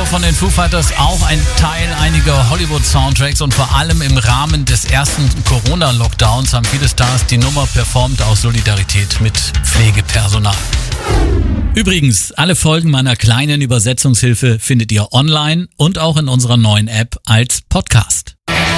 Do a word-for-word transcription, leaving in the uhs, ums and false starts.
von den Foo Fighters auch ein Teil einiger Hollywood-Soundtracks und vor allem im Rahmen des ersten Corona-Lockdowns haben viele Stars die Nummer performt aus Solidarität mit Pflegepersonal. Übrigens, alle Folgen meiner kleinen Übersetzungshilfe findet ihr online und auch in unserer neuen App als Podcast.